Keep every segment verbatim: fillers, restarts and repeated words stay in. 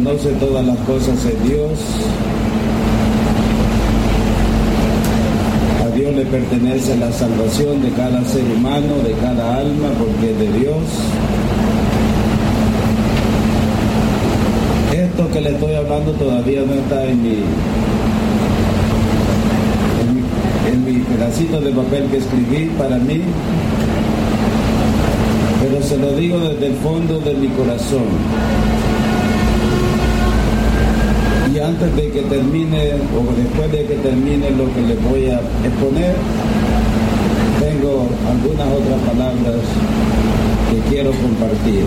conoce todas las cosas es Dios. A Dios le pertenece la salvación de cada ser humano, de cada alma, porque es de Dios. Esto que le estoy hablando todavía no está en mi, en mi, en mi pedacito de papel que escribí para mí, pero se lo digo desde el fondo de mi corazón. Y antes de que termine, o después de que termine lo que le voy a exponer, tengo algunas otras palabras que quiero compartir.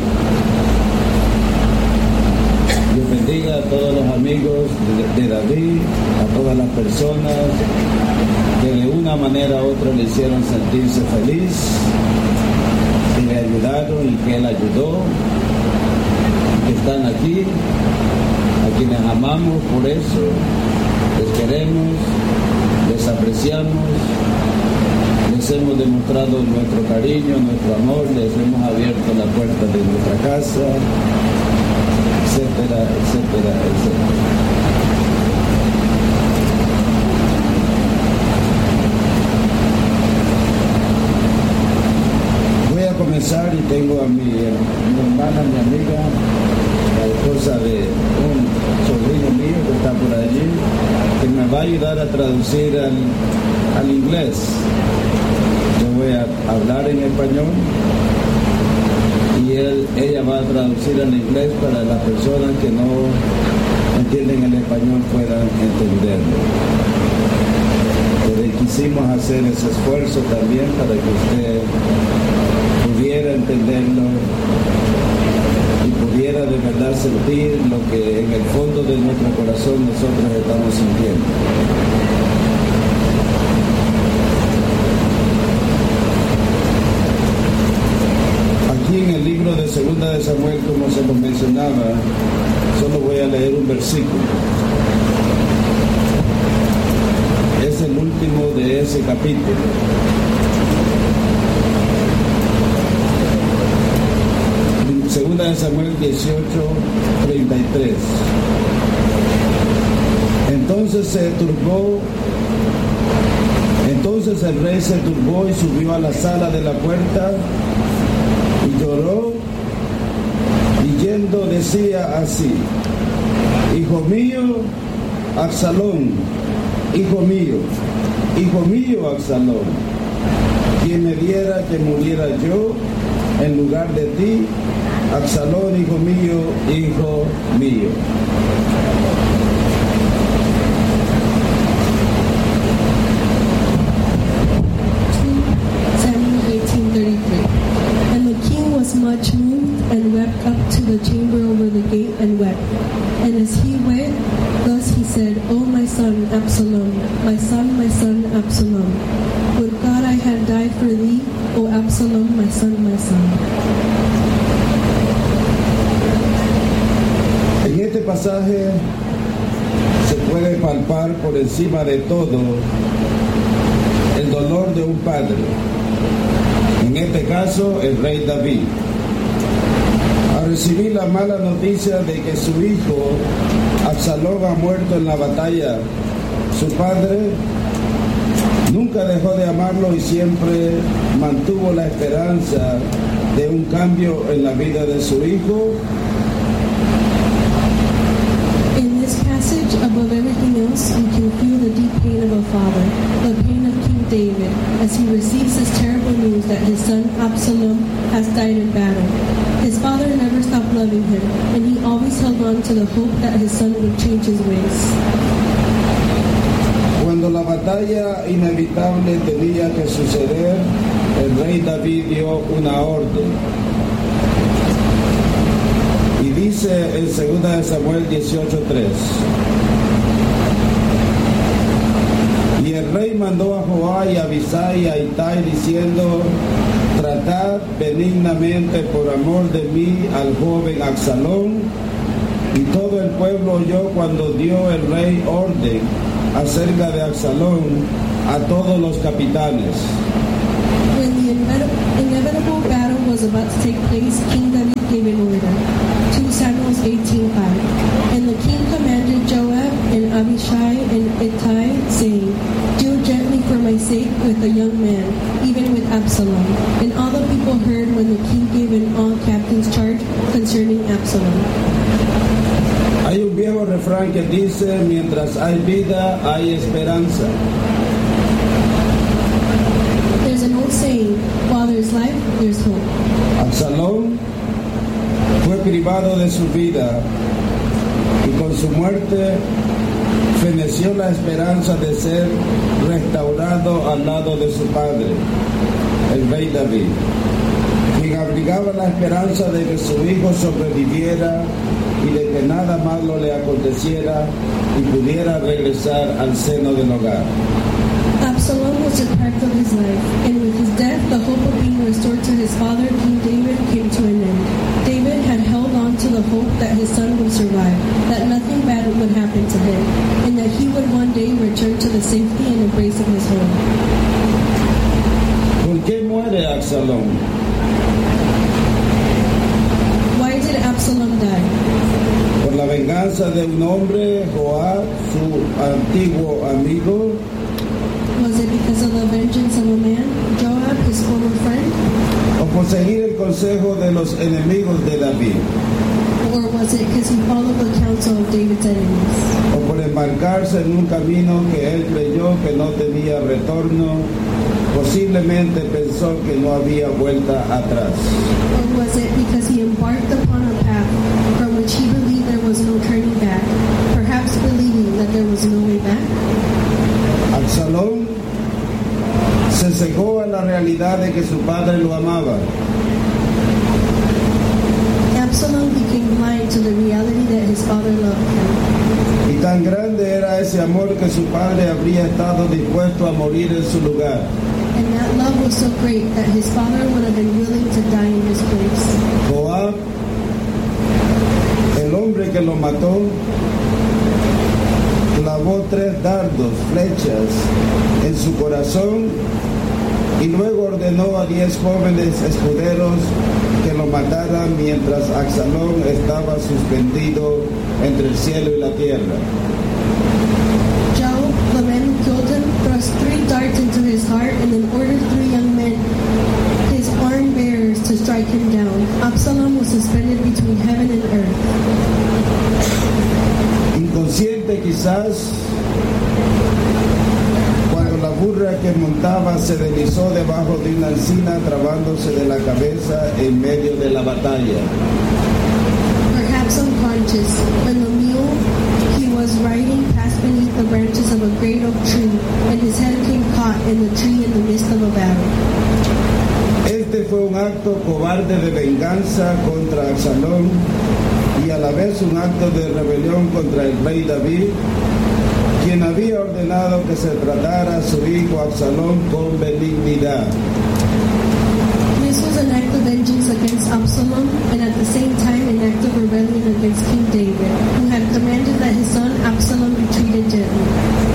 Dios bendiga a todos los amigos de, de David, a todas las personas que de una manera u otra le hicieron sentirse feliz, que le ayudaron y que él ayudó, que están aquí, a quienes amamos por eso, les queremos, les apreciamos, les hemos demostrado nuestro cariño, nuestro amor, les hemos abierto la puerta de nuestra casa, etcétera, etcétera, etcétera. Voy a comenzar y tengo a mi, mi hermana, mi amiga, la esposa de un sobrino mío que está por allí, que me va a ayudar a traducir al, al inglés. Yo voy a hablar en español y él, ella va a traducir al inglés para las personas que no entienden el español puedan entenderlo. Pero quisimos hacer ese esfuerzo también para que usted pudiera entenderlo y pudiera de verdad sentir lo que en el fondo de nuestro corazón nosotros estamos sintiendo. En el libro de Segunda de Samuel, como se lo mencionaba, solo voy a leer un versículo. Es el último de ese capítulo. Segunda de Samuel dieciocho, treinta y tres. Entonces se turbó, entonces el rey se turbó y subió a la sala de la puerta y lloró, y yendo decía así: hijo mío, Absalón, hijo mío, hijo mío, Absalón, quien me diera que muriera yo en lugar de ti, Absalón, hijo mío, hijo mío. Much moved and wept up to the chamber over the gate and wept. And as he went, thus he said, O my son Absalom, my son, my son Absalom, would God I had died for thee, O Absalom, my son, my son. En este pasaje se puede palpar por encima de todo el dolor de un padre. En este caso, el rey David. Al recibir la mala noticia de que su hijo Absalón ha muerto en la batalla, su padre nunca dejó de amarlo y siempre mantuvo la esperanza de un cambio en la vida de su hijo. In this passage, above everything else, we can feel the deep pain of a father, the pain of King David, as he receives this terrible news that his son Absalom has died in battle. His father never stopped loving him, and he always held on to the hope that his son would change his ways. Cuando la batalla inevitable tenía que suceder, el rey David dio una orden. Y dice en Segunda de Samuel dieciocho tres: y el rey mandó a Joab y a Abisai y a Itai diciendo: tratad benignamente por amor de mí al joven Absalón. Y todo el pueblo oyó cuando dio el rey orden acerca de Absalón a todos los capitanes. When the inevitable battle was about to take place, King David gave an order. Second Samuel eighteen five. And Absalom. And all the people heard when the king gave in all captains charge concerning Absalom. Hay un viejo refrán que dice, mientras hay vida, hay esperanza. There's an old saying, while there's life, there's hope. Absalón fue privado de su vida y con su muerte feneció la esperanza de ser restaurado al lado de su padre, el rey David, quien abrigaba la esperanza de que su hijo sobreviviera y de que nada malo le aconteciera y pudiera regresar al seno del hogar. Absalom was deprived of his life, and with his death, the hope of being restored to his father, King David, came to an end. David had held on to the hope that his son would survive, that nothing bad would happen to him, and that he would one day return to the safety and embrace of his home. ¿Por qué muere Absalón? Why did Absalom die? Por la venganza de un hombre, Joab, su antiguo amigo. Was it because of the vengeance of a man, Joab, his former friend? O por seguir el consejo de los enemigos de David. Or was it because he followed the counsel of David's enemies? O por embarcarse en un camino que él creyó que no tenía retorno, posiblemente pensó que no había vuelta atrás. Or was it because he embarked upon a path from which he believed there was no turning back, perhaps believing that there was no way back? Absalón se cegó a la realidad de que su padre lo amaba. Absalom became blind to the reality that his father loved him. Y tan grande era ese amor que su padre habría estado dispuesto a morir en su lugar. And that love was so great that his father would have been willing to die in his place. Joab, el hombre que lo mató, clavó tres dardos, flechas, en su corazón y luego ordenó a diez jóvenes escuderos que lo mataran mientras Absalón estaba suspendido entre el cielo y la tierra. Joab, the man who killed him, thrust three darts into his heart and then ordered three young men, his arm bearers, to strike him down. Absalom was suspended between heaven and earth. Inconsciente quizás, cuando la burra que montaba se deslizó debajo de una encina trabándose de la cabeza en medio de la batalla. Perhaps unconscious, when the mule he was riding passed beneath the branches of a great oak tree, and his head came caught in the tree in the midst of a battle. Este fue un acto cobarde de venganza contra Absalón y a la vez un acto de rebelión contra el rey David, quien había ordenado que se tratara a su hijo Absalón con benignidad. This was an act of vengeance against Absalom, and at the same time an act of rebellion against King David, who had commanded that his son Absalom be treated gently.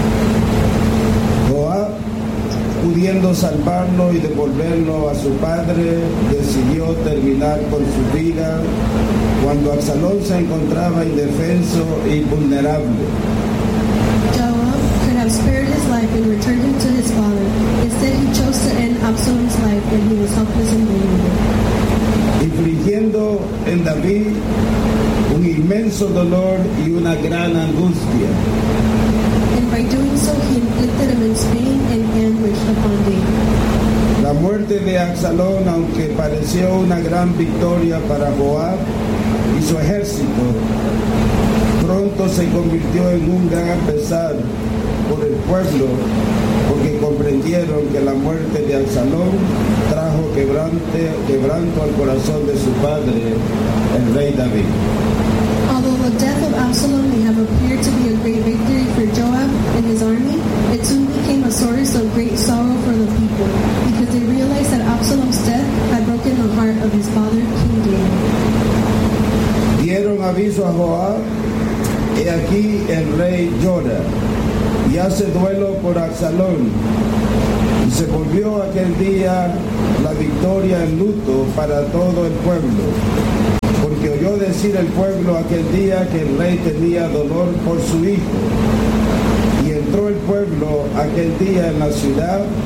Joab, pudiendo salvarlo y devolverlo a su padre, decidió terminar con su vida cuando Absalón se encontraba indefenso y vulnerable. Joab could have spared his life and returned him to his father. Instead, he chose to end Absalom's life when he was helpless and vulnerable. Infligiendo en David un inmenso dolor y una gran angustia. And by doing so, he inflicted immense pain and anguish upon David. La muerte de Absalón, aunque pareció una gran victoria para Joab y su ejército, pronto se convirtió en un gran pesar por el pueblo, porque comprendieron que la muerte de Absalón trajo quebrante, quebranto al corazón de su padre, el rey David. Although the death of Absalom may have appeared to be a great victory for Joab and his army, it soon became a source of great sorrow for the people, because they realized that Absalom's death had broken the heart of his father, King David. Dieron aviso a Joab, he aquí el rey llora y hace duelo por Absalón. Y se volvió aquel día la victoria en luto para todo el pueblo, porque oyó decir el pueblo aquel día que el rey tenía dolor por su hijo. Y entró el pueblo aquel día en la ciudad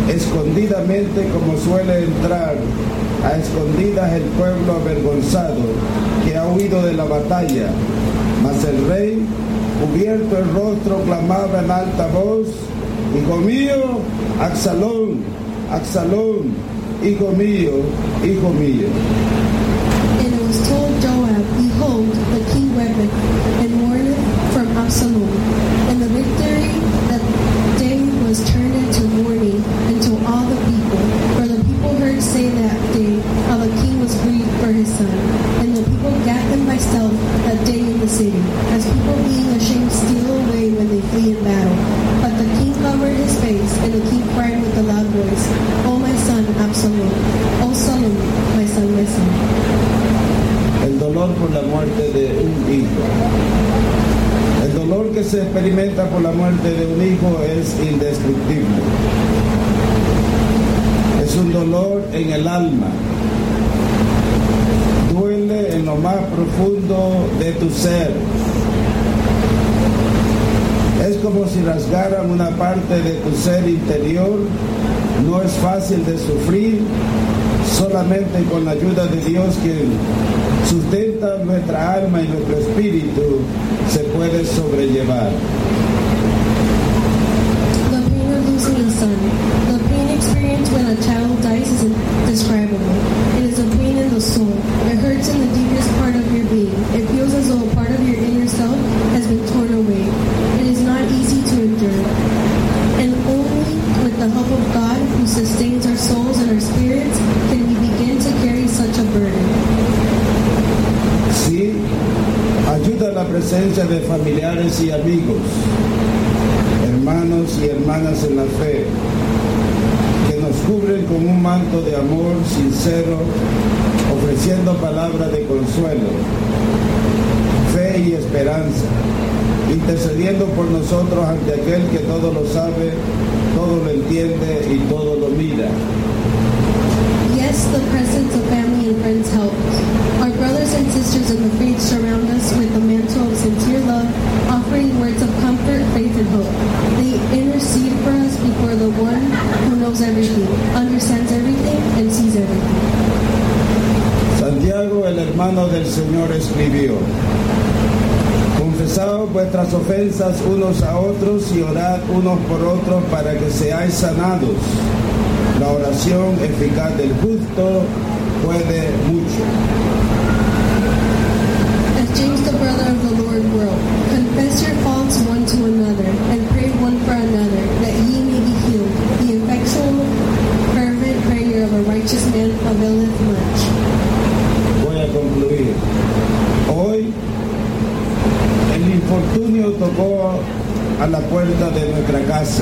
escondidamente como suele entrar a escondidas el pueblo avergonzado que ha huido de la batalla. Mas el rey, cubierto el rostro, clamaba en alta voz: Hijo mío, Absalón, Absalón, hijo mío, hijo mío. And it was told Joab, Behold, the king weepeth, and mourneth from Absalom. And the victory that day was turned into mourning unto all the people. For the people heard say that day how the king was grieved for his son. And the people gat them by stealth that day in the city, as people being ashamed steal away when they flee in battle. But the king covered his face, and the king cried with a loud voice, O my son Absalom, O Absalom, my son, my son. El dolor por la muerte de un hijo. El dolor que se experimenta por la muerte de un hijo es indescriptible. Es un dolor en el alma. Duele en lo más profundo de tu ser. Es como si rasgaran una parte de tu ser interior. No es fácil de sufrir. Solamente con la ayuda de Dios, quien sustenta nuestra alma y nuestro espíritu, se puede sobrellevar. The pain of losing a son. The pain experienced when a child dies is indescribable. It is a pain in the soul. It hurts in the deepest part of your being. It feels as though a part of your inner self has been torn away. It is not easy to endure. And only with the help of God, who sustains our souls and our spirits, can we begin to carry such a burden. Sí, ayuda la presencia de familiares y amigos, hermanos y hermanas en la fe, que nos cubren con un manto de amor sincero, ofreciendo palabras de consuelo, fe y esperanza, intercediendo por nosotros ante aquel que todo lo sabe, todo lo entiende y todo lo mira. Yes, the presence of family and friends helps. Our brothers and sisters in the faith surround us with a mantle of sincere love, offering words of comfort, faith, and hope. They intercede for us before the one who knows everything, understands everything, and sees everything. Santiago, el hermano del Señor, escribió: Confesaos vuestras ofensas unos a otros y orad unos por otros para que seáis sanados. La oración eficaz del justo puede mucho. As James, the brother of the Lord, wrote, Confess your faults one to another, and pray one for another, that ye may be healed. The effectual, fervent prayer of a righteous man availeth much. Voy a concluir. Hoy, el infortunio tocó a la puerta de nuestra casa.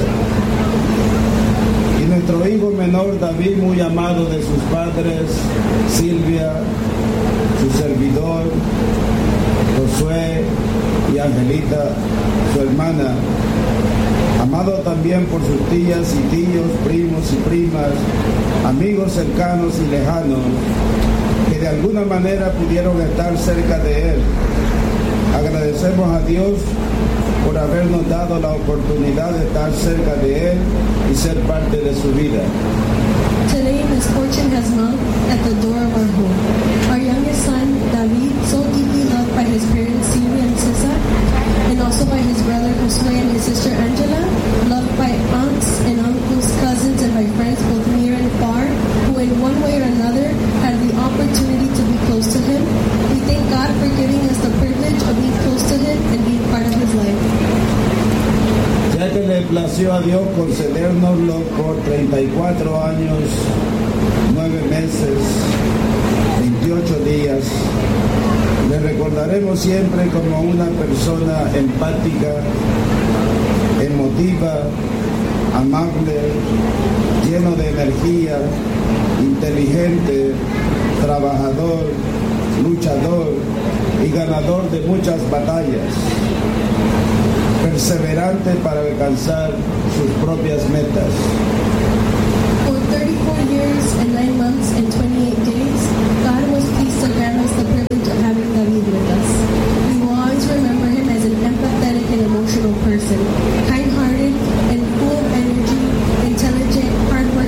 Y nuestro hijo menor David, muy amado de sus padres, Silvia, su servidor, Josué y Angelita, su hermana, amado también por sus tías y tíos, primos y primas, amigos cercanos y lejanos, que de alguna manera pudieron estar cerca de él. Agradecemos a Dios por habernos dado la oportunidad de estar cerca de él y ser parte de su vida. Today, misfortune has knocked at the door of our home. Our youngest son, David, so deeply loved by his parents, Silvia and Cesar, and also by his brother Josue and his sister Angela, loved by aunts and uncles, cousins, and by friends both near and far, who in one way or another had the opportunity to be close to him. We thank God for giving us the privilege of being close to him and being part of his life. Ya que le plació a Dios concedérnoslo por treinta y cuatro años, nueve meses, veintiocho días, le recordaremos siempre como una persona empática, emotiva, amable, lleno de energía, inteligente, trabajador, luchador y ganador de muchas batallas, perseverante para alcanzar sus propias metas. For thirty-four years and nine months and twenty-eight days, God was pleased to grant us the privilege of having David with us. We will always remember him as an empathetic and emotional person, kind-hearted and full of energy, intelligent, hardworking,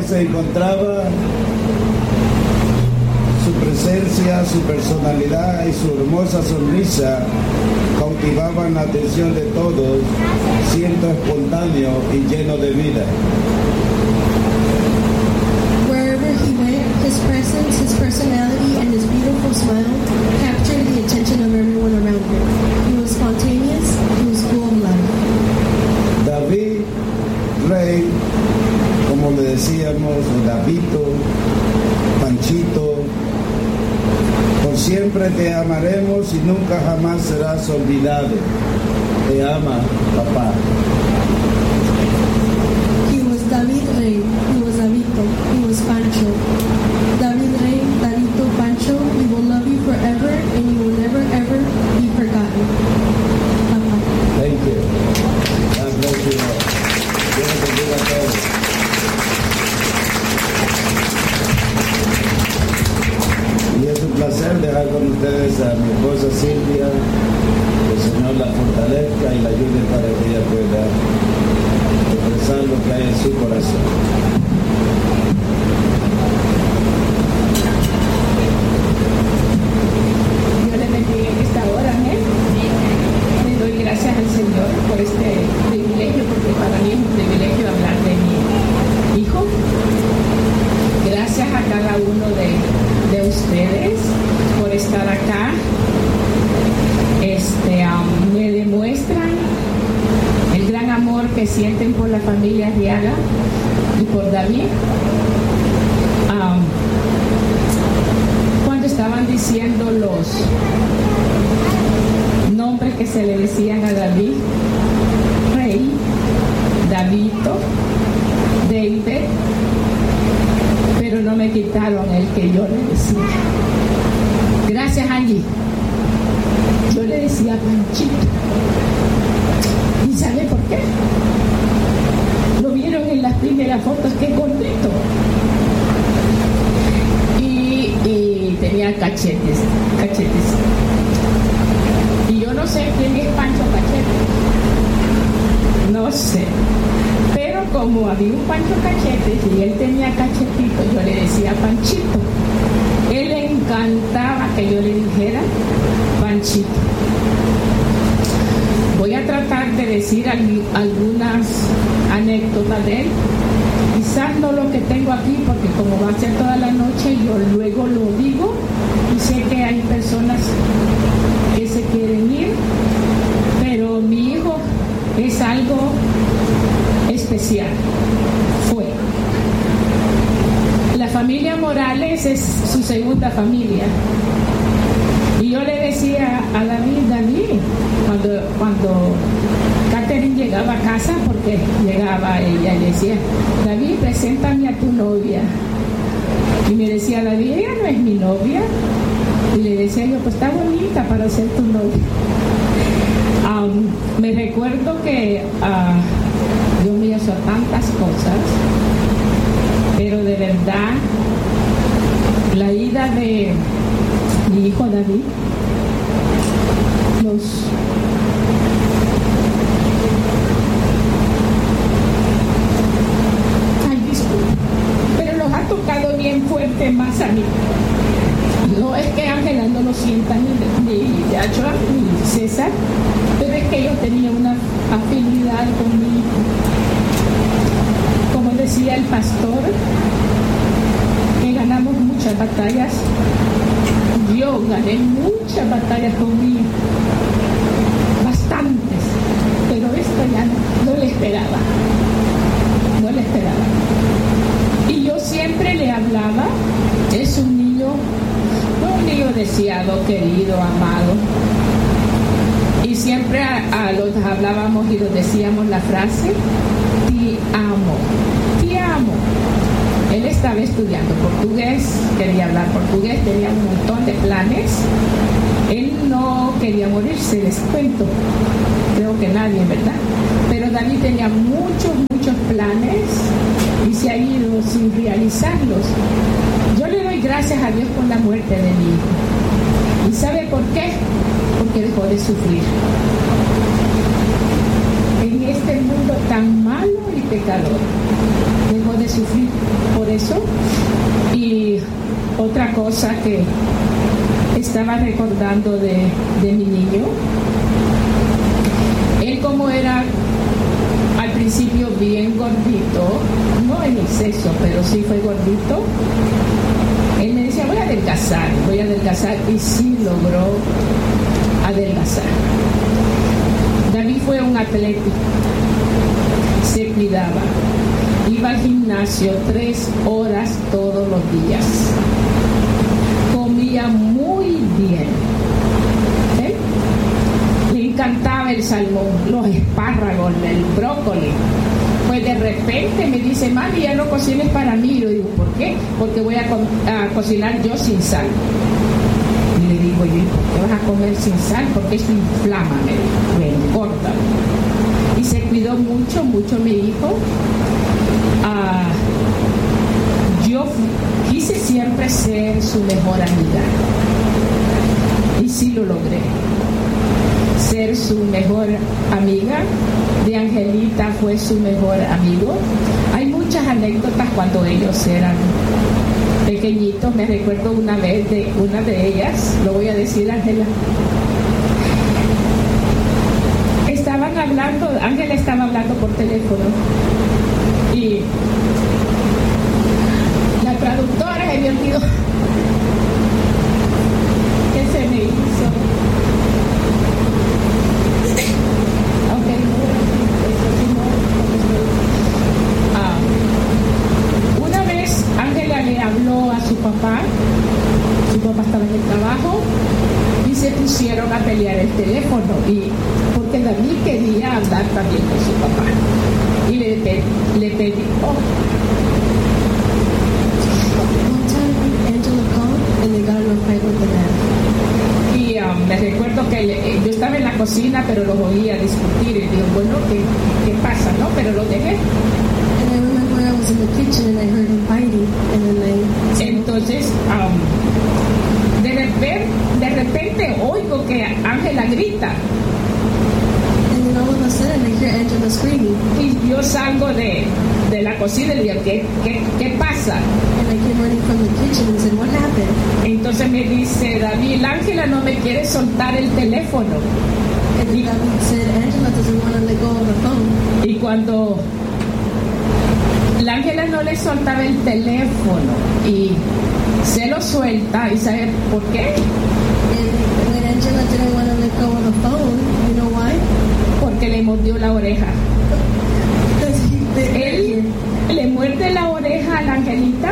se encontraba, su presencia, su personalidad y su hermosa sonrisa cautivaban la atención de todos, siendo espontáneo y lleno de vida. Wherever he went, his presence, his personality, and his beautiful smile captured the attention of everyone around him. He was spontaneous, he was full of life. David, rey, como le decíamos, Davidito, Panchito, por siempre te amaremos y nunca jamás serás olvidado. Te ama, papá. He was David Rey, he was Davito, he was Pancho. David Rey, Davito, Pancho, we will love you forever and you will never ever be forgotten. Papa. Thank you. God bless you all. Dios les bendiga a todos. Y es un placer dejar con ustedes a mi esposa Silvia. Que el Señor la fortalezca y la ayude para que ella pueda expresar lo que hay en su corazón. Dios le bendiga en esta hora, amén. Le doy gracias al Señor por este privilegio, porque para mí es un privilegio hablar de mi hijo. Gracias a cada uno de, de ustedes por estar acá. Este, um, me demuestran el gran amor que sienten por la familia Arriaga y por David. Um, cuando estaban diciendo los nombres que se le decían a David, Rey, Davito, David, pero no me quitaron el que yo le decía. Gracias, Angie. Yo le decía Panchito. ¿Y sabe por qué? Lo vieron en las primeras fotos, qué gordito. Y, y tenía cachetes, cachetes. Y yo no sé quién es Pancho Cachete. No sé. Pero como había un Pancho Cachetes y él tenía cachetito, yo le decía Panchito. Él le encantaba que yo le dijera Panchito. Voy a tratar de decir al- algunas anécdotas de él. Quizás no lo que tengo aquí, porque como va a ser toda la noche, yo luego lo digo. Y sé que hay personas que se quieren ir, pero mi hijo es algo especial. Fue. La familia Morales es su segunda familia. Y yo le decía a David, David, cuando, cuando Catherine llegaba a casa, porque llegaba ella y decía, David, preséntame a tu novia. Y me decía, David, ella no es mi novia. Y le decía yo, pues está bonita para ser tu novia. Um, me recuerdo que uh, Dios me hizo tantas cosas, pero de verdad, la ida de mi hijo David, los ay, disculpe, pero los ha tocado bien fuerte más a mí. No es que Ángela no lo sienta ni, ni Yachua ni César, pero es que yo tenía una afinidad con mi hijo. Como decía el pastor, que ganamos muchas batallas. Yo gané muchas batallas con mi hijo, bastantes, pero esto ya no, no le esperaba, no le esperaba. Y yo siempre le hablaba, es un niño, un niño deseado, querido, amado. Y siempre a, a los hablábamos y los decíamos la frase, te amo, te amo. Él estaba estudiando portugués, quería hablar portugués, tenía un montón de planes. Él no quería morirse, les cuento. Creo que nadie, ¿verdad? Pero David tenía muchos, muchos planes y se ha ido sin realizarlos. Yo le doy gracias a Dios por la muerte de mi hijo. ¿Y sabe por qué? Porque dejó de sufrir. En este mundo tan malo y pecador, dejó de sufrir por eso. Y otra cosa que estaba recordando de, de mi niño, él como era al principio bien gordito, no en exceso, pero sí fue gordito, él me decía, voy a adelgazar, voy a adelgazar, y sí logró adelgazar. David fue un atlético, se cuidaba, iba al gimnasio tres horas todos los días, comía muy bien, ¿eh? Le encantaba el salmón, los espárragos, el brócoli. Pues de repente me dice, mami, ya no cocines para mí. Yo digo, ¿por qué? Porque voy a, co- a cocinar yo sin sal. Y le digo yo, ¿por qué vas a comer sin sal? Porque eso inflama, me, me engorda. Y se cuidó mucho, mucho mi hijo. Ah, yo quise siempre ser su mejor amiga. Y sí lo logré. Ser su mejor amiga. De Angelita fue su mejor amigo. Hay muchas anécdotas cuando ellos eran pequeñitos. Me recuerdo una vez de una de ellas, lo voy a decir, Ángela. Estaban hablando, Ángela estaba hablando por teléfono y la traductora se me olvidó que se me hizo. Habló a su papá, su papá estaba en el trabajo y se pusieron a pelear el teléfono, y porque David quería hablar también con su papá y le, pe- le pedí, oh. One time, Angela called and they got in a fight with the dad. Y um, me recuerdo que le, yo estaba en la cocina, pero los oía discutir y digo, bueno, ¿qué, qué pasa? ¿No? Pero lo dejé. And I remember I was in the kitchen and I heard him fighting, and then I Entonces, um, de, repente, de repente oigo que Ángela grita. and then all of a sudden I hear Angela screaming, Y yo salgo de, de la cocina y le digo, ¿qué, qué, qué pasa? and I came running from the kitchen and said, what happened? Entonces me dice David, Ángela no me quiere soltar el teléfono. And then David said, Angela doesn't want to let go of the phone. Y cuando la Ángela no le soltaba el teléfono y se lo suelta, ¿y sabe por qué? And when Angela didn't want to let go of the phone, you know why? Porque le mordió la oreja. Because he bit her Él ear. le muerde la oreja a la Angelita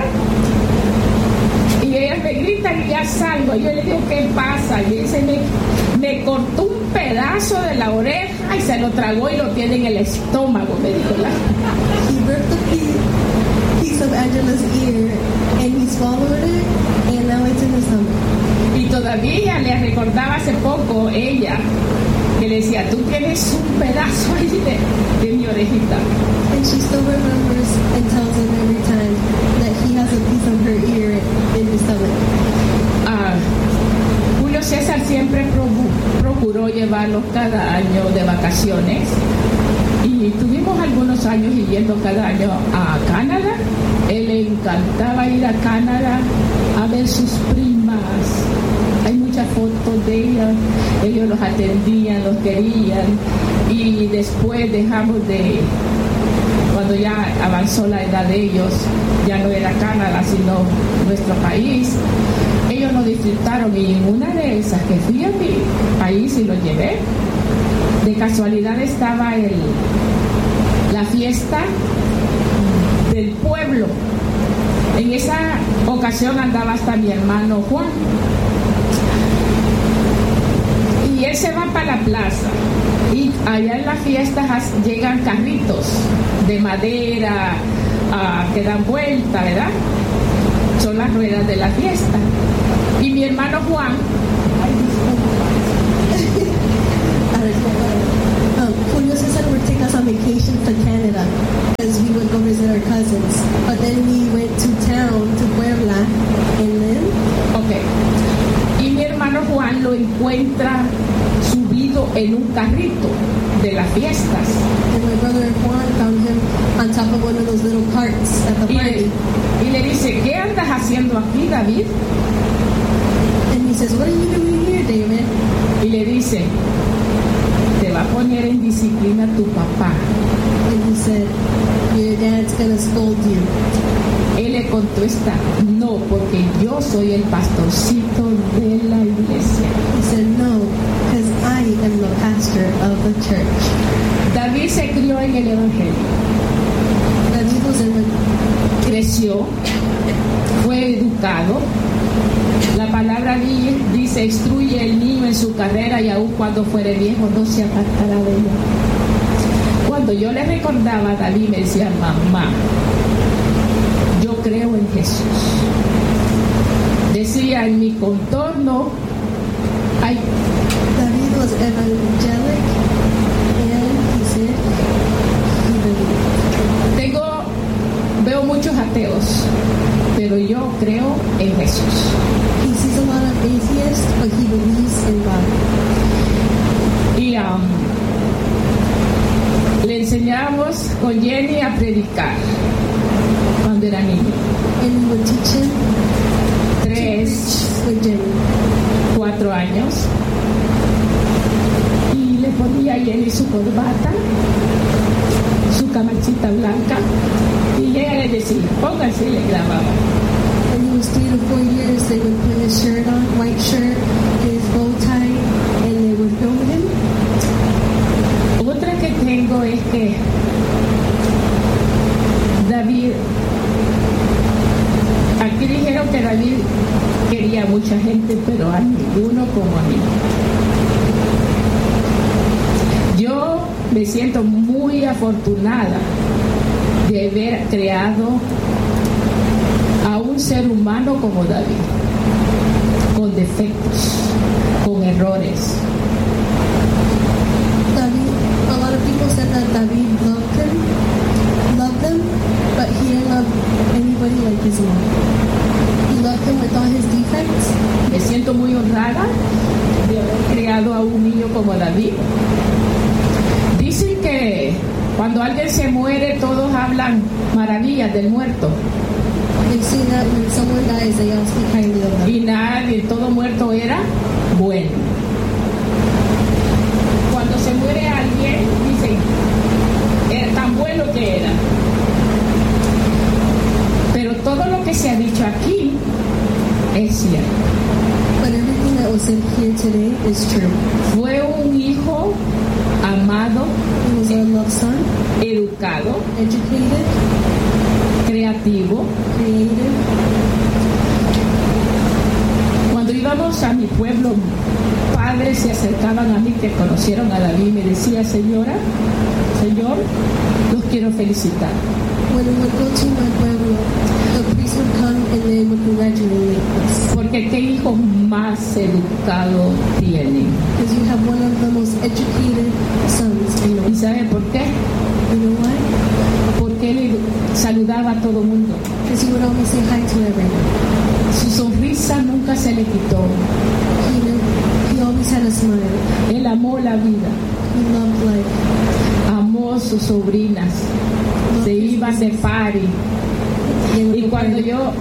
y ella me grita y ya salgo. Yo le digo, ¿qué pasa? Y él se me, me cortó un pedazo de la oreja y se lo tragó y lo tiene en el estómago, me dijo la... He ripped a piece, piece of Angela's ear and he swallowed it, and now it's in his stomach. Y todavía le recordaba hace poco ella que le decía, tú tienes un pedazo ahí de, de mi orejita. And she still remembers and tells him every time that he has a piece of her ear in his stomach. Ah, Julio César siempre probu- procuró llevarlos cada año de vacaciones y tuvimos algunos años yendo cada año a Canadá. Él le encantaba ir a Canadá a ver sus primas. Hay muchas fotos de ellas, ellos los atendían, los querían, y después dejamos de, cuando ya avanzó la edad de ellos, ya no era Canadá sino nuestro país, ellos lo disfrutaron, y en una de esas que fui a mi país y los llevé, de casualidad estaba el, la fiesta del pueblo. En esa ocasión andaba hasta mi hermano Juan. Y él se va para la plaza. Y allá en las fiestas llegan carritos de madera uh, que dan vuelta, ¿verdad? Son las ruedas de la fiesta. Y mi hermano Juan... um, Julio Cesar would take us on vacation to Canada because we would go visit our cousins. But then we went to town, to Puebla, and then... Ok. Y mi hermano Juan lo encuentra subido en un carrito de las fiestas. And my brother Juan found him on top of one of those little carts at the Y party. le, y le dice, ¿qué andas haciendo aquí, David? And he says, what are you doing here, David? Y le dice, te va a poner en disciplina tu papá. And he said, your dad's gonna scold you. Él le contesta, no, porque yo soy el pastorcito de la iglesia. He said, no, because I am the pastor of the church. David se crió en el Evangelio, David was in the, creció, fue educado. La palabra di- dice, instruye el niño en su carrera y aun cuando fuere viejo no se apartará de ella. Cuando yo le recordaba a David, me decía, mamá, yo creo en Jesús. Decía, en mi contorno hay, David was evangelic, and he said he believed. tengo, veo muchos ateos, pero yo creo en Jesús. He sees a lot of atheists, but he believes in God. Y um, le enseñamos con Jenny a predicar cuando era niño. And we would teach him Tres, with Jenny. cuatro años. Y le ponía a Jenny su corbata, su camachita blanca. Y ella le decía, póngase, y le grababa. When he was three to four years, they would put his shirt on, white shirt, his bow tie, and they would film him. Otra que tengo es que David, aquí dijeron que David quería a mucha gente, pero a ninguno como a mí. Yo me siento muy afortunada de haber creado a un ser humano como David, con defectos, con errores. David, a lot of people said that David loved him, loved them, but he didn't love anybody like his mom. He loved him with all his defects. Me siento muy honrada de haber creado a un niño como David. Dicen que cuando alguien se muere todos hablan maravillas del muerto They say that when someone dies, they all speak highly of them. y nadie, todo muerto era bueno. Cuando se muere alguien dicen, era tan bueno que era. Pero todo lo que se ha dicho aquí es cierto. But everything that was said here today is true. Fue un hijo amado, He was a loved son, educado, educated, creativo. creative. Cuando íbamos a mi pueblo, padres se acercaban a mí que conocieron a David y me decía, señora, señor, los quiero felicitar. When we would go to my pueblo, the priest would come and they would congratulate us. Porque qué hijo más educado tienen. Because you have one of the most educated sons in the ¿Y world. saben por qué? You know why? Porque él saludaba a todo mundo. Because he would always say hi to everyone. Su sonrisa nunca se le quitó. He, knew, he always had a smile. Él amó la vida, He loved life. amó sus sobrinas, se iban de party. They would Y go cuando party. yo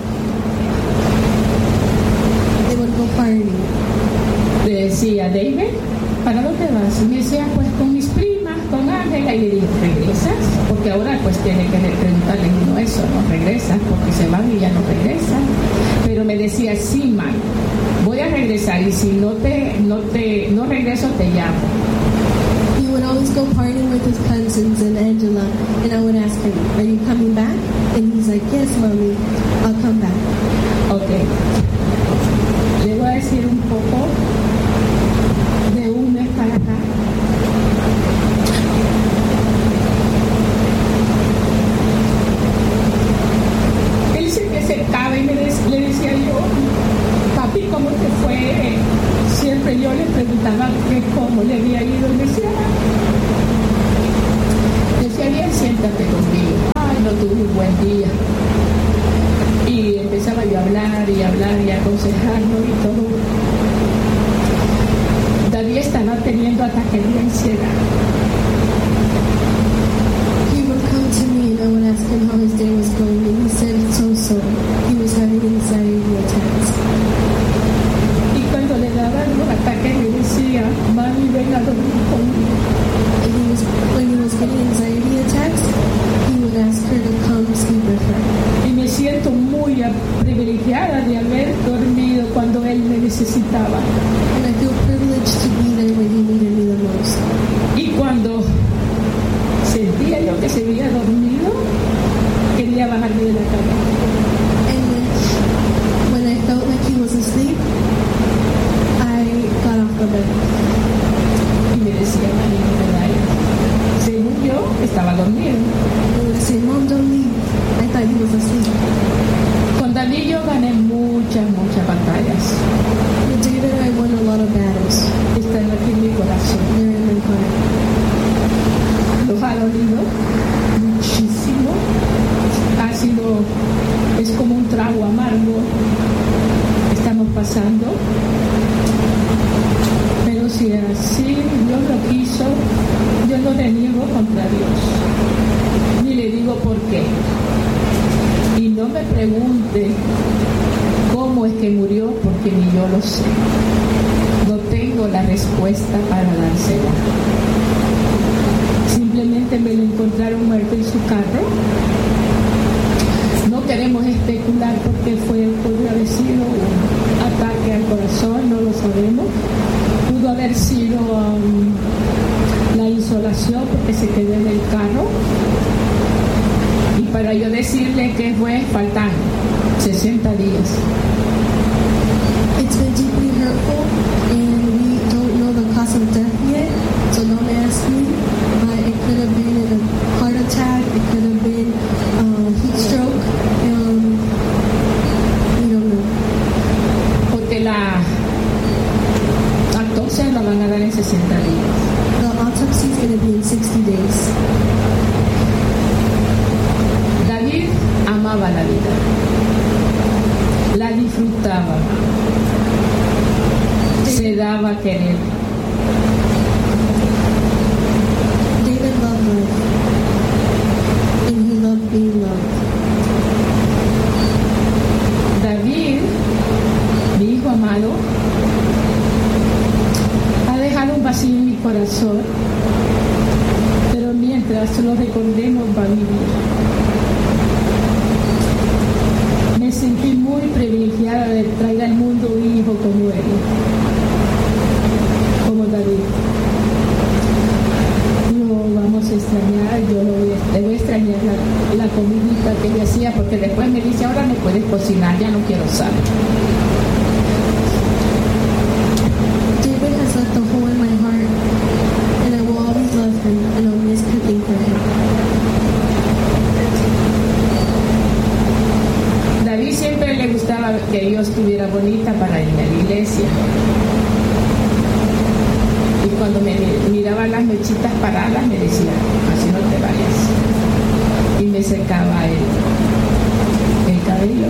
They would go party. le decía, David, ¿para dónde vas? Y me decía, pues con mis primas, con Ángela. Y le dije, ¿regresas? Porque ahora pues tiene que preguntarle uno eso, ¿no? ¿Regresas? Porque se van y ya no regresan. Pero me decía, sí, ma, voy a regresar y si no te, no te, no regreso te llamo. He would always go partying with his cousins and Angela, and I would ask him, are you coming back? And he's like, yes, mommy, I'll come back. Ok. Le voy a decir un poco de un mes para acá. Él se me acercaba y me de- le decía yo, papi, ¿cómo te fue? Siempre yo le preguntaba que cómo le había ido. Y me decía, decía, bien, siéntate conmigo. Ay, no tuve un buen día. Y empezaba yo a hablar y hablar y a aconsejarlo y todo. David estaba teniendo hasta que el día hiciera. He would come to me and I would ask him how his day was going, and he said so-so. He was having anxiety attacks. Y cuando le daban los ataques me decía, mami, ven a dormir conmigo. And he was, when he was getting anxiety attacks, he would ask her to come sleep with her. Y me siento muy privilegiada de haber dormido cuando él me necesitaba. And I feel privileged to be there when he needed me the most. Y cuando sentía yo que se había dormido, quería bajarme de la cama. And then, when I felt like he was asleep, I got off the bed. Y me decía, mami, no me vayas. Según yo, estaba dormido. And I would say, Mom, don't leave. I thought he was asleep. Con David yo gané muchas, muchas batallas. With David, I won a lot of battles. Están aquí en mi corazón. They're in my heart. Los ha dolido muchísimo. Ha sido, es como un trago amargo que estamos pasando. Pero si así Dios lo quiso, yo no reniego contra Dios. Ni le digo por qué. Y no me pregunte cómo es que murió, porque ni yo lo sé. No tengo la respuesta para dársela. Simplemente me lo encontraron muerto en su carro. No queremos especular porque fue, pudo haber sido un ataque al corazón, no lo sabemos. Pudo haber sido um, la insolación porque se quedó en el carro. Y para yo decirle que fue, faltan sesenta días. It's been deeply hurtful, and we don't know the cause of death yet, so don't ask me. But it could have been a heart attack, it could have been a heat stroke, um, we don't know. Porque la autopsia la van a dar en sesenta días. The autopsy is going to be in sixty days. David amaba la vida, la disfrutaba, se daba a querer. David loved life, and he loved being loved. David, mi hijo amado, ha dejado un vacío en mi corazón, pero mientras lo recordemos va a vivir. Me sentí muy privilegiada de traer al mundo un hijo como él, como David. Lo vamos a extrañar, yo lo voy a, le voy a extrañar la, la comidita que ella hacía, porque después me dice, ahora no puedes cocinar, ya no quiero sal. David has left a hole in my heart, and I will always love him, and I'll miss cooking for him. David siempre le gustaba que yo estuviera bonita para irme a la iglesia. Y cuando me miraba las mechitas paradas me decía, así no te vayas. Y me secaba el, el cabello.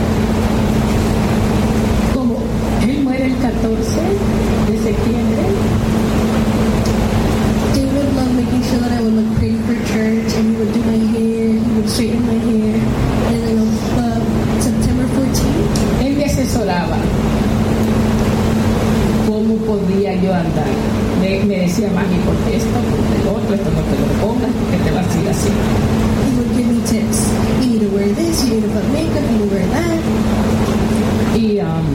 Como él muere el catorce de septiembre, David loved making sure that I would look pretty for church, and he would do my hair, he would straighten my hair, and then on uh, September fourteenth, él me asesoraba cómo podía yo andar. Me, me decía, mami, ¿por qué esto? ¿Por qué lo otro? Esto no te lo pongas, porque te vas a ir así. he would give me tips. You need to wear this, you need to put makeup, you need to wear that. Y um,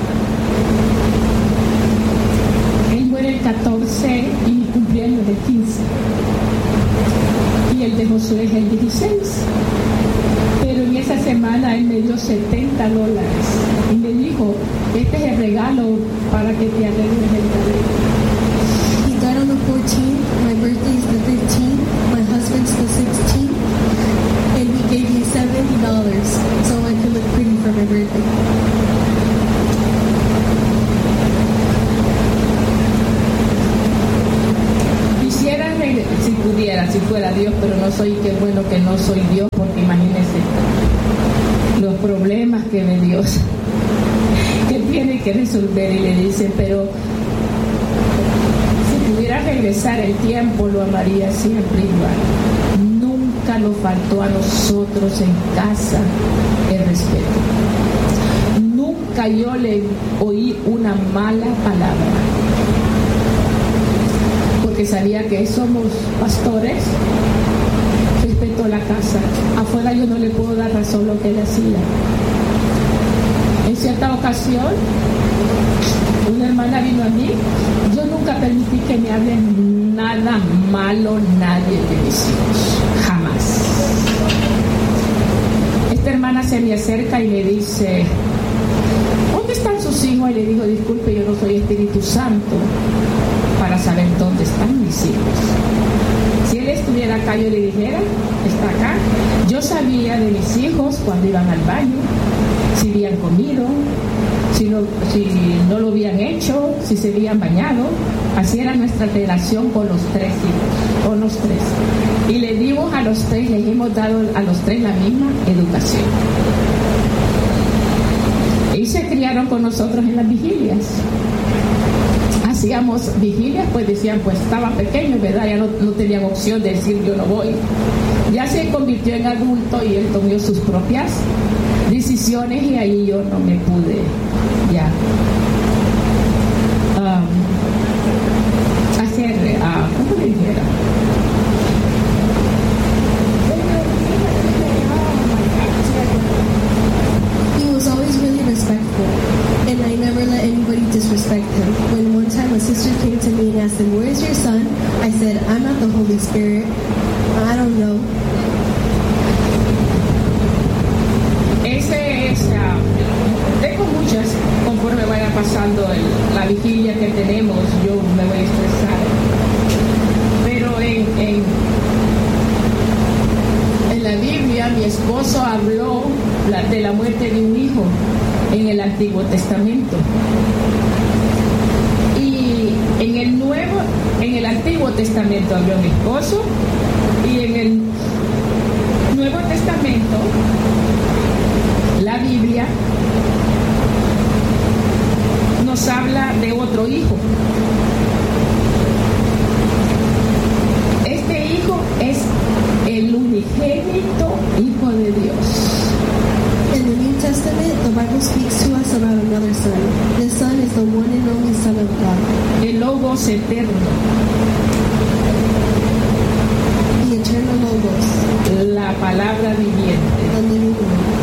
él muere el catorce y mi cumpleaños es el quince. Y el de Josué es el dieciséis. Pero en esa semana él me dio setenta dólares. Y me dijo, este es el regalo para que te arregles el cabello. He died on the fourteenth, my birthday is the fifteenth, my husband's the sixteenth, and he gave me seventy dollars so I could look pretty for my birthday. Quisiera regresar, si pudiera, si fuera Dios, pero no soy, qué bueno que no soy Dios, porque imagínense los problemas que ve Dios, que tiene que resolver, y le dicen, pero si pudiera regresar el tiempo, lo amaría siempre igual. Nunca nos faltó a nosotros en casa el respeto. Nunca yo le oí una mala palabra, porque sabía que somos pastores. Respeto la casa. Afuera yo no le puedo dar razón lo que él hacía. En cierta ocasión, una hermana vino a mí. Yo nunca permití que me hablen nada malo nadie de mis hijos. Jamás. Esta hermana se me acerca y me dice: ¿dónde están sus hijos? Y le digo: disculpe, yo no soy Espíritu Santo para saber dónde están mis hijos. Si él estuviera acá, yo le dijera: está acá. Yo sabía de mis hijos cuando iban al baño, si habían comido, si no, si no lo habían hecho, si se habían bañado. Así era nuestra relación con los tres hijos, con los tres. Y le dimos a los tres, les hemos dado a los tres la misma educación. Y se criaron con nosotros en las vigilias. Hacíamos vigilias, pues decían, pues estaban pequeños, ¿verdad? Ya no, no tenían opción de decir yo no voy. Ya se convirtió en adulto y él tomó sus propias decisiones y ahí yo no me pude ya um, hacer, uh, ¿cómo le dijera? He was always really respectful, and I never let anybody disrespect him. When one time a sister came to me and asked him, "Where's your son?" I said, "I'm not the Holy Spirit. I don't know." Ese es, uh, tengo muchas, conforme vaya pasando el, la vigilia que tenemos, yo me voy a estresar. Pero en, en, en la Biblia, mi esposo habló la, de la muerte de un hijo en el Antiguo Testamento. Y en el Nuevo, en el Antiguo Testamento habló mi esposo, y en el Nuevo Testamento, la Biblia nos habla de otro hijo. Este hijo es el unigénito Hijo de Dios. In the New Testament, the Bible speaks to us about another son. This son is the one and only Son of God. El Logos eterno. The eternal Logos. La palabra viviente. The living word.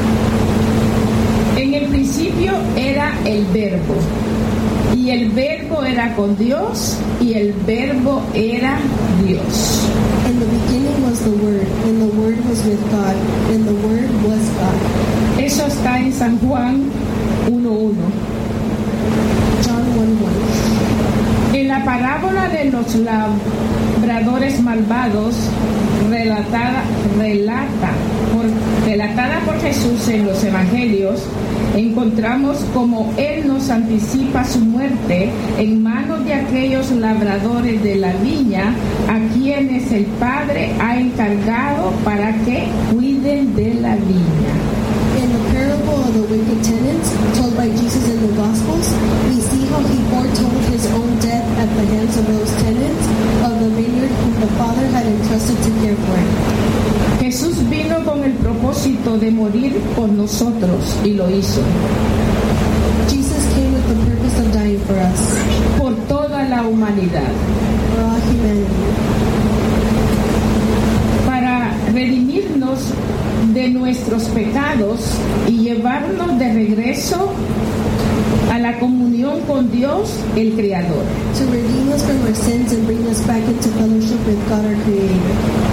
En el principio era el Verbo, y el Verbo era con Dios, y el Verbo era Dios. In the beginning was the Word, and the Word was with God, and the Word was God. Eso está en San Juan uno uno. John one one. En la parábola de los labradores malvados, relatada, relata por, relatada por Jesús en los evangelios, encontramos como Él nos anticipa su muerte en manos de aquellos labradores de la viña a quienes el Padre ha encargado para que cuiden de la viña. In the parable of the wicked tenants, told by Jesus in the Gospels, we see how he foretold his own death at the hands of those tenants of the vineyard whom the Father had entrusted to care for it. Jesús vino con el propósito de morir por nosotros y lo hizo. Jesus came with the purpose of dying for us, por toda la humanidad, for all humanity, para redimirnos de nuestros pecados y llevarnos de regreso a la comunión con Dios, el Creador. to redeem us from our sins and bring us back into fellowship with God our Creator.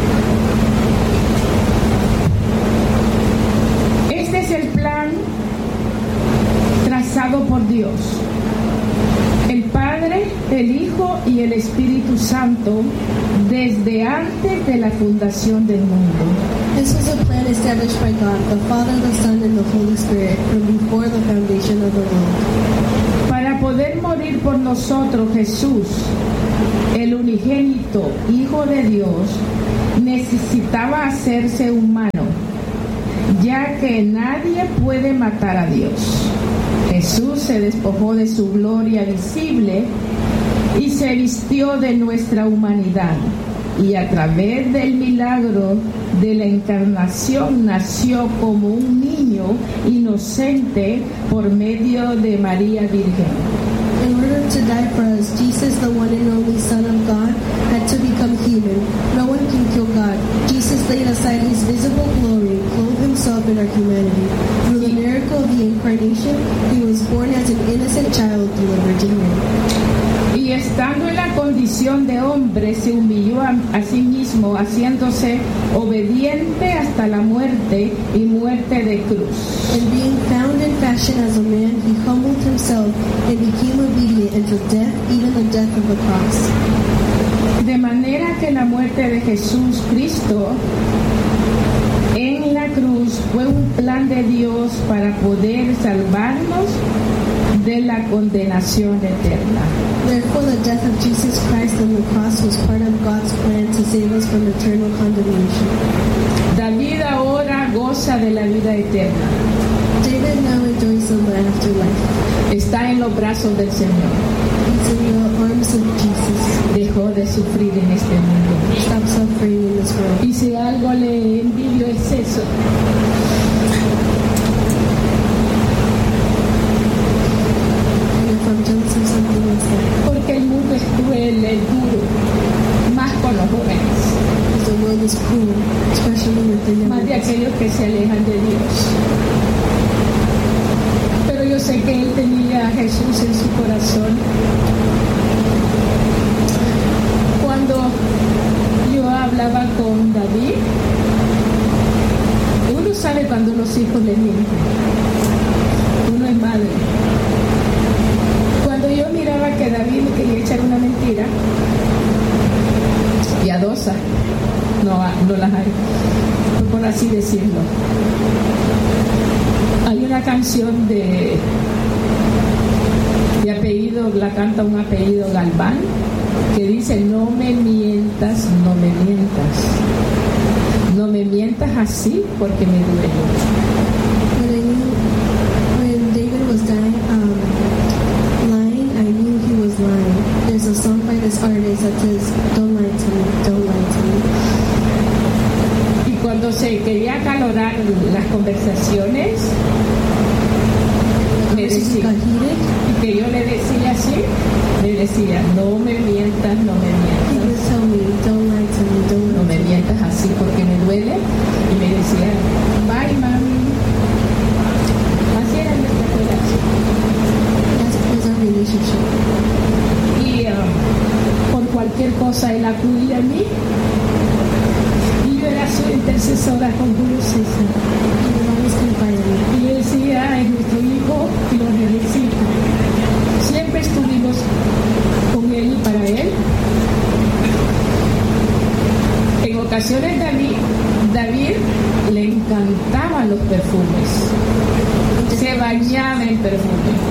Este es el plan trazado por Dios, el Padre, el Hijo y el Espíritu Santo desde antes de la fundación del mundo. This was a plan established by God, the Father, the Son, and the Holy Spirit from before the foundation of the world. Para poder morir por nosotros, Jesús, el unigénito Hijo de Dios, necesitaba hacerse humano, ya que nadie puede matar a Dios. Jesús se despojó de su gloria visible y se vistió de nuestra humanidad. Y a través del milagro de la encarnación nació como un niño inocente por medio de María Virgen. In order to die for us, Jesus, the one and only Son of God, had to become human. No one can kill God. Jesus laid aside his visible glory and clothed himself in our humanity. Through the miracle of the incarnation, he was born as an innocent child through the Virgin Mary. Y estando en la condición de hombre, se humilló a, a sí mismo, haciéndose obediente hasta la muerte y muerte de cruz. And being found in fashion as a man, he humbled himself and became obedient until death, even the death of the cross. De manera que la muerte de Jesús Cristo en la cruz fue un plan de Dios para poder salvarnos de la condenación eterna. Therefore, the death of Jesus Christ on the cross was part of God's plan to save us from eternal condemnation. David ahora goza de la vida eterna. David now enjoys the afterlife. Está en los brazos del Señor. He's in the arms of Jesus. Dejó de sufrir en este mundo. Stop suffering in this world. Y si algo le envidio es eso. Porque el mundo es cruel, es duro, más con los jóvenes, the world is cruel, especially with the young más de ones. aquellos que se alejan de Dios. Pero yo sé que él tenía a Jesús en su corazón. Cuando yo hablaba con David, uno sabe cuando los hijos le mienten, uno es madre. Cuando yo miraba que David me quería echar una mentira, piadosa, no, no las hay, por así decirlo. Hay una canción de, de apellido, la canta un apellido Galván, que dice: no me mientas, no me mientas, no me mientas así porque me duele. When I knew, when David was dying, um, lying, I knew he was lying. There's a song by this artist that says, "Don't lie to me, don't lie to me." Y cuando se quería acalorar las conversaciones, me decía, Got heated. y que yo le decía así, le decía: no me mientas, no me He mientas, would tell me, "Don't lie to me, don't no lie me to me." mientas así porque me duele. Y me decía: bye, mami. Así era nuestra relación. That's, that's our relationship. Y uh, por cualquier cosa él acudía a mí. Y yo era su intercesora con Julio César. He would always confide in me. Y yo decía: es nuestro hijo y lo necesita. Siempre estuvimos con él y para él. En ocasiones David, David le encantaban los perfumes. Se bañaba en perfumes.